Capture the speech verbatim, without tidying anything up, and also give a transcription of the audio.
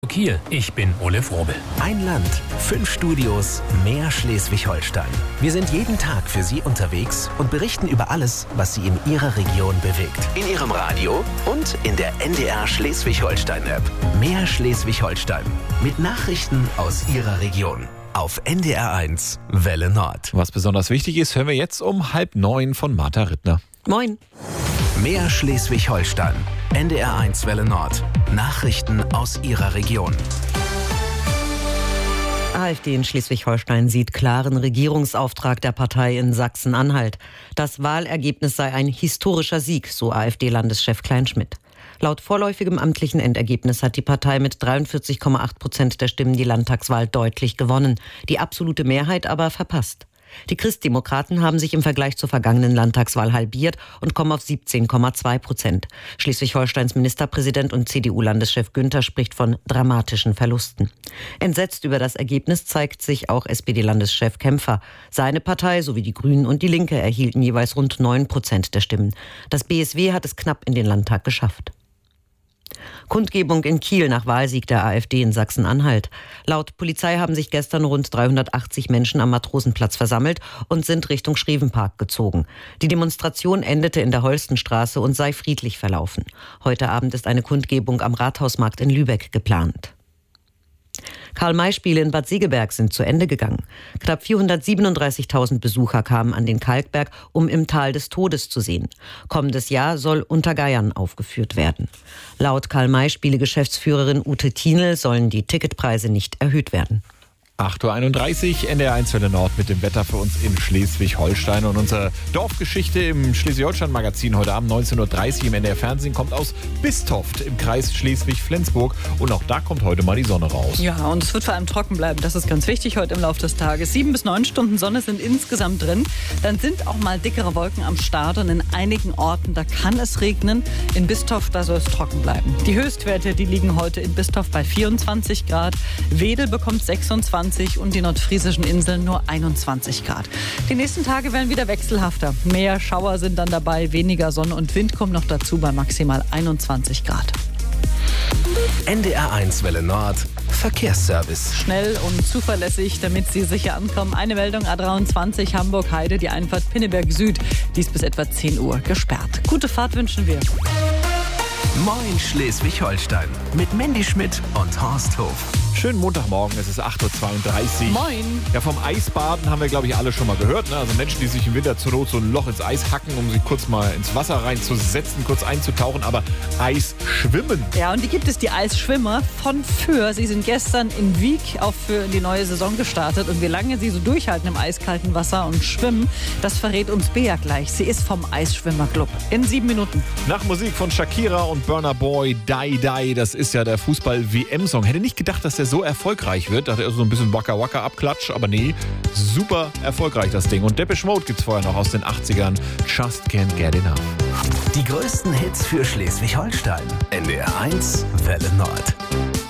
Kiel, ich bin Ole Frobel. Ein Land, fünf Studios, mehr Schleswig-Holstein. Wir sind jeden Tag für Sie unterwegs und berichten über alles, was Sie in Ihrer Region bewegt. In Ihrem Radio und in der N D R Schleswig-Holstein-App. Mehr Schleswig-Holstein mit Nachrichten aus Ihrer Region. Auf N D R eins, Welle Nord. Was besonders wichtig ist, hören wir jetzt um halb neun von Martha Rittner. Moin. Mehr Schleswig-Holstein. N D R eins, Welle Nord. Nachrichten aus Ihrer Region. AfD in Schleswig-Holstein sieht klaren Regierungsauftrag der Partei in Sachsen-Anhalt. Das Wahlergebnis sei ein historischer Sieg, so AfD-Landeschef Kleinschmidt. Laut vorläufigem amtlichen Endergebnis hat die Partei mit dreiundvierzig Komma acht Prozent der Stimmen die Landtagswahl deutlich gewonnen, die absolute Mehrheit aber verpasst. Die Christdemokraten haben sich im Vergleich zur vergangenen Landtagswahl halbiert und kommen auf siebzehn Komma zwei Prozent. Schleswig-Holsteins Ministerpräsident und C D U-Landeschef Günther spricht von dramatischen Verlusten. Entsetzt über das Ergebnis zeigt sich auch S P D-Landeschef Kämpfer. Seine Partei sowie die Grünen und die Linke erhielten jeweils rund neun Prozent der Stimmen. Das B S W hat es knapp in den Landtag geschafft. Kundgebung in Kiel nach Wahlsieg der AfD in Sachsen-Anhalt. Laut Polizei haben sich gestern rund dreihundertachtzig Menschen am Matrosenplatz versammelt und sind Richtung Schrevenpark gezogen. Die Demonstration endete in der Holstenstraße und sei friedlich verlaufen. Heute Abend ist eine Kundgebung am Rathausmarkt in Lübeck geplant. Karl-May-Spiele in Bad Segeberg sind zu Ende gegangen. Knapp vierhundertsiebenunddreißigtausend Besucher kamen an den Kalkberg, um im Tal des Todes zu sehen. Kommendes Jahr soll Untergeiern aufgeführt werden. Laut Karl-May-Spiele-Geschäftsführerin Ute Thienel sollen die Ticketpreise nicht erhöht werden. acht Uhr einunddreißig, N D R eins Welle Nord mit dem Wetter für uns in Schleswig-Holstein. Und unsere Dorfgeschichte im Schleswig-Holstein-Magazin heute Abend neunzehn Uhr dreißig im N D R-Fernsehen kommt aus Bistoft im Kreis Schleswig-Flensburg. Und auch da kommt heute mal die Sonne raus. Ja, und es wird vor allem trocken bleiben. Das ist ganz wichtig heute im Laufe des Tages. Sieben bis neun Stunden Sonne sind insgesamt drin. Dann sind auch mal dickere Wolken am Start und in einigen Orten, da kann es regnen. In Bistoft, da soll es trocken bleiben. Die Höchstwerte, die liegen heute in Bistoft bei vierundzwanzig Grad. Wedel bekommt sechsundzwanzig und die nordfriesischen Inseln nur einundzwanzig Grad. Die nächsten Tage werden wieder wechselhafter. Mehr Schauer sind dann dabei, weniger Sonne und Wind kommt noch dazu bei maximal einundzwanzig Grad. N D R eins, Welle Nord. Verkehrsservice. Schnell und zuverlässig, damit Sie sicher ankommen. Eine Meldung, A dreiundzwanzig Hamburg-Heide, die Einfahrt Pinneberg Süd. Die ist bis etwa zehn Uhr gesperrt. Gute Fahrt wünschen wir. Moin Schleswig-Holstein mit Mandy Schmidt und Horst Hof. Schönen Montagmorgen, es ist acht Uhr zweiunddreißig. Moin. Ja, vom Eisbaden haben wir, glaube ich, alle schon mal gehört. Ne? Also Menschen, die sich im Winter zur Not so ein Loch ins Eis hacken, um sich kurz mal ins Wasser reinzusetzen, kurz einzutauchen. Aber Eisschwimmen. Ja, und die gibt es, die Eisschwimmer von Föhr. Sie sind gestern in Wiek auch für die neue Saison gestartet. Und wie lange sie so durchhalten im eiskalten Wasser und schwimmen, das verrät uns Bea gleich. Sie ist vom Eisschwimmerclub. In sieben Minuten. Nach Musik von Shakira und Burna Boy, Die Die, das ist ja der Fußball-W M-Song. Hätte nicht gedacht, dass der so erfolgreich wird. Da hat er so ein bisschen Waka-Waka-Abklatsch, aber nee, super erfolgreich das Ding. Und Depeche Mode gibt's vorher noch aus den achtzigern. Just Can't Get Enough. Die größten Hits für Schleswig-Holstein. N D R eins, Welle Nord.